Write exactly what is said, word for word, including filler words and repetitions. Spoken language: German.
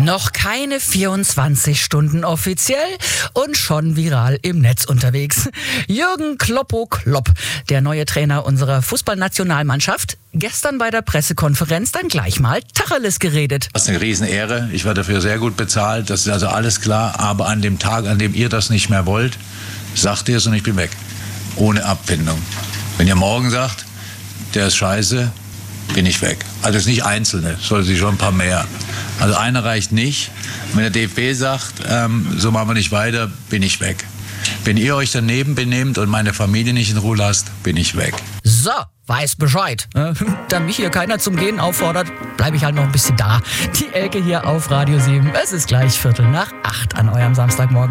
Noch keine vierundzwanzig Stunden offiziell und schon viral im Netz unterwegs. Jürgen Kloppo Klopp, der neue Trainer unserer Fußballnationalmannschaft, gestern bei der Pressekonferenz dann gleich mal Tacheles geredet. Das ist eine Riesenehre. Ich werde dafür sehr gut bezahlt. Das ist also alles klar. Aber an dem Tag, an dem ihr das nicht mehr wollt, sagt ihr es und ich bin weg. Ohne Abfindung. Wenn ihr morgen sagt, der ist scheiße, bin ich weg. Also es ist nicht Einzelne, sollte sich schon ein paar mehr. Also einer reicht nicht. Wenn der D F B sagt, ähm, so machen wir nicht weiter, bin ich weg. Wenn ihr euch daneben benehmt und meine Familie nicht in Ruhe lasst, bin ich weg. So, weiß Bescheid. Äh, da mich hier keiner zum Gehen auffordert, bleibe ich halt noch ein bisschen da. Die Elke hier auf Radio sieben. Es ist gleich Viertel nach acht an eurem Samstagmorgen.